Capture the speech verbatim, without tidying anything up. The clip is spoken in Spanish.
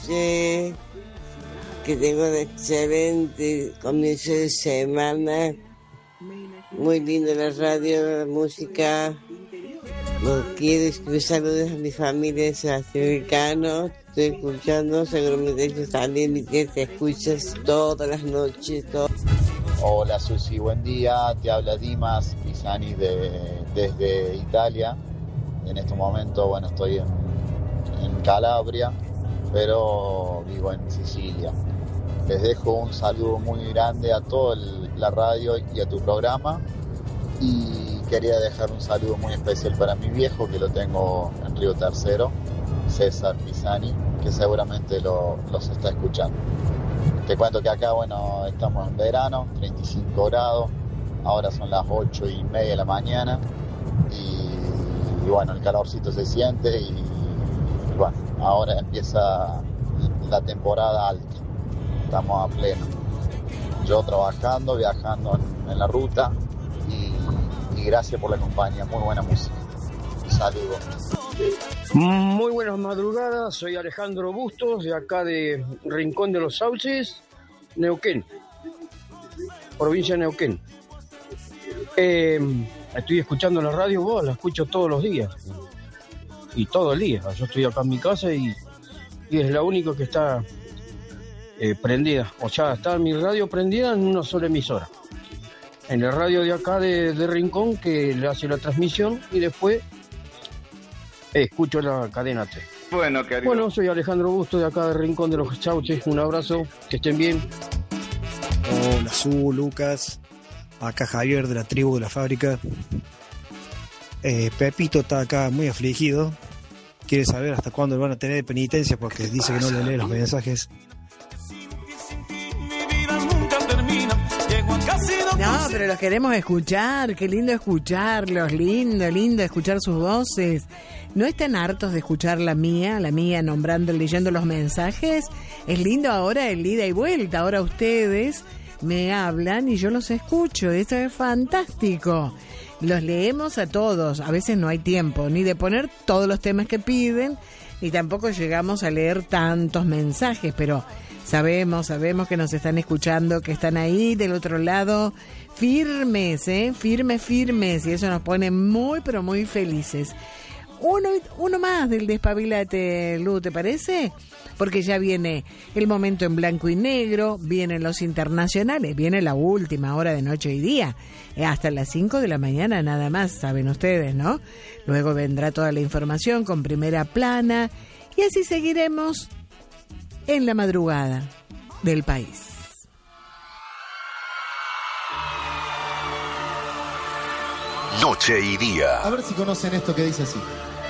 Sí, que tengo un excelente comienzo de semana. Muy lindo la radio, la música. Lo quiero escribir saludos a mi familia latinoamericana. Estoy escuchando, seguramente ellos también, y que te escuchas todas las noches. Todo. Hola Susi, buen día. Te habla Dimas Pisani de, desde Italia. En este momento, bueno, estoy en, en Calabria, pero vivo en Sicilia. Les dejo un saludo muy grande a toda la radio y a tu programa. Y quería dejar un saludo muy especial para mi viejo, que lo tengo en Río Tercero, César Pisani, que seguramente lo, los está escuchando. Te cuento que acá, bueno, estamos en verano, treinta y cinco grados, ahora son las ocho y media de la mañana, y, y bueno, el calorcito se siente, y, y bueno, ahora empieza la temporada alta, estamos a pleno. Yo trabajando, viajando en, en la ruta, y, y gracias por la compañía, muy buena música. Saludos. Muy buenas madrugadas, soy Alejandro Bustos, de acá de Rincón de los Sauces, Neuquén, provincia de Neuquén. Eh, estoy escuchando la radio, vos la escucho todos los días, y todo el día. Yo estoy acá en mi casa y, y es la única que está eh, prendida, o sea, está mi radio prendida en una sola emisora. En la radio de acá de, de Rincón, que le hace la transmisión, y después escucho la cadena T. Bueno, querido. Bueno, soy Alejandro Busto, de acá de Rincón de los Sauces. Un abrazo, que estén bien. Hola, Su, Lucas. Acá Javier, de la tribu de la fábrica. Eh, Pepito está acá muy afligido. Quiere saber hasta cuándo van a tener penitencia porque dice que no le lee los mensajes. No, pero los queremos escuchar. Qué lindo escucharlos. Lindo, lindo escuchar sus voces. ¿No están hartos de escuchar la mía? La mía nombrando, leyendo los mensajes. Es lindo ahora el ida y vuelta. Ahora ustedes me hablan y yo los escucho. Esto es fantástico. Los leemos a todos. A veces no hay tiempo ni de poner todos los temas que piden, ni tampoco llegamos a leer tantos mensajes, pero sabemos, sabemos que nos están escuchando, que están ahí del otro lado, firmes, ¿eh? Firmes, firmes, y eso nos pone muy, pero muy felices. Uno, uno más del Despabilate, Lu, ¿te parece? Porque ya viene el momento en blanco y negro, vienen los internacionales, viene la última hora de noche y día, hasta las cinco de la mañana nada más, saben ustedes, ¿no? Luego vendrá toda la información con primera plana, y así seguiremos en la madrugada del país. Noche y día. A ver si conocen esto que dice así.